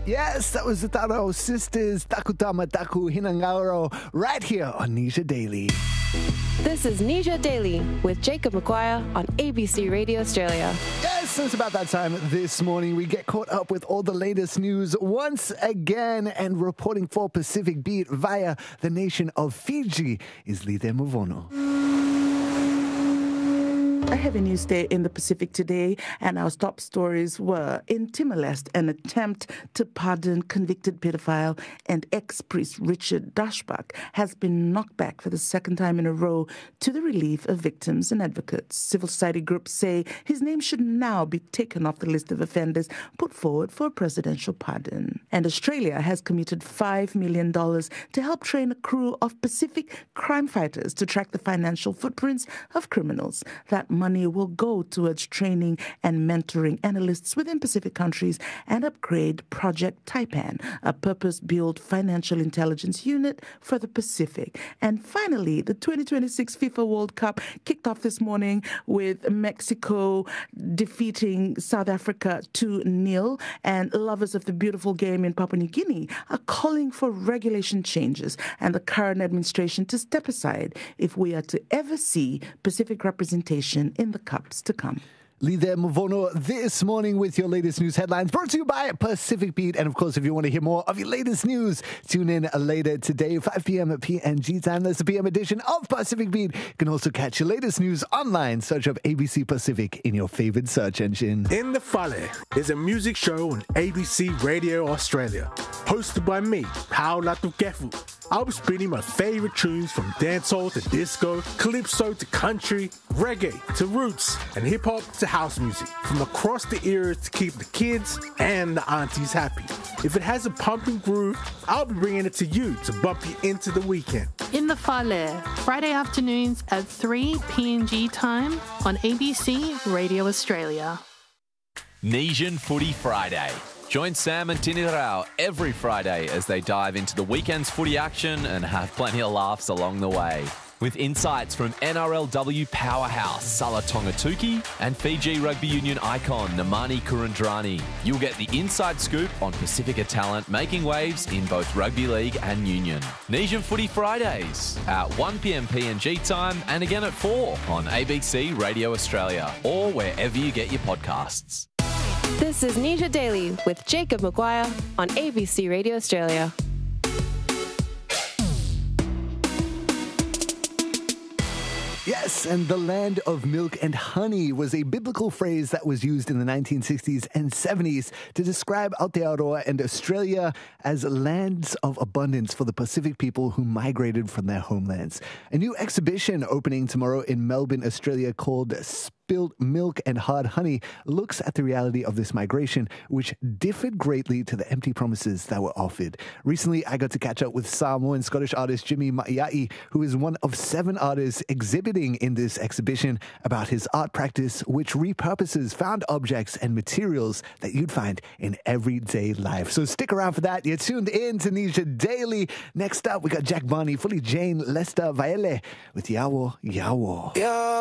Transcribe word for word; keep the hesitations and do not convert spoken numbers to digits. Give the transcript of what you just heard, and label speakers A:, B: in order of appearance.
A: Yes, that was the Taro Sisters, Takutama Taku Hinangaro, right here on Nisha Daily.
B: This is Nisha Daily with Jacob McGuire on A B C Radio Australia.
A: Yes, it's about that time this morning. We get caught up with all the latest news once again, and reporting for Pacific Beat via the nation of Fiji is Lide Muvono.
C: A heavy news day in the Pacific today, and our top stories were: in Timor-Leste, an attempt to pardon convicted pedophile and ex-priest Richard Dashbach has been knocked back for the second time in a row to the relief of victims and advocates. Civil society groups say his name should now be taken off the list of offenders put forward for a presidential pardon. And Australia has committed five million dollars to help train a crew of Pacific crime fighters to track the financial footprints of criminals. That money will go towards training and mentoring analysts within Pacific countries and upgrade Project Taipan, a purpose-built financial intelligence unit for the Pacific. And finally, the twenty twenty-six FIFA World Cup kicked off this morning with Mexico defeating South Africa two nil, and lovers of the beautiful game in Papua New Guinea are calling for regulation changes and the current administration to step aside if we are to ever see Pacific representation in the cups to come.
A: Lide Muvono this morning with your latest news headlines, brought to you by Pacific Beat. And of course, if you want to hear more of your latest news, tune in later today, five p.m. at P N G time. That's the P M edition of Pacific Beat. You can also catch your latest news online. Search up A B C Pacific in your favorite search engine.
D: In the Fale is a music show on A B C Radio Australia, hosted by me, Paula Tukefu. I'll be spinning my favorite tunes from dancehall to disco, calypso to country, reggae to roots, and hip-hop to house music, from across the eras to keep the kids and the aunties happy. If it has a pumping groove, I'll be bringing it to you to bump you into the weekend.
E: In the Fale, Friday afternoons at three P N G time on A B C Radio Australia.
F: Nesian Footy Friday. Join Sam and Tini Rao every Friday as they dive into the weekend's footy action and have plenty of laughs along the way. With insights from N R L W powerhouse Sala Tongatuki and Fiji rugby union icon Namani Kurandrani. You'll get the inside scoop on Pacifica talent making waves in both rugby league and union. Nesian Footy Fridays at one p.m. P N G time and again at four on A B C Radio Australia or wherever you get your podcasts.
B: This is Nisha Daily with Jacob McGuire on A B C Radio Australia.
A: Yes, and the land of milk and honey was a biblical phrase that was used in the nineteen sixties and seventies to describe Aotearoa and Australia as lands of abundance for the Pacific people who migrated from their homelands. A new exhibition opening tomorrow in Melbourne, Australia called Spilled Milk and Hard Honey looks at the reality of this migration, which differed greatly to the empty promises that were offered. Recently, I got to catch up with Samoan Scottish artist Jimmy Maiai, who is one of seven artists exhibiting in this exhibition, about his art practice, which repurposes found objects and materials that you'd find in everyday life. So stick around for that. You're tuned in to Nisha Daily. Next up, we got Jack Barney, Fully Jane, Lester Vaele with Yawo Yawo.